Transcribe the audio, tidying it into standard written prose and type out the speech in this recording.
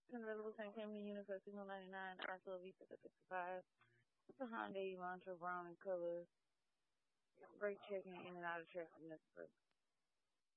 Convertible St. Camden unit for $299, also a Visa for 55. It's a Hyundai Elantra brown in color. Brake checking in and out of traffic.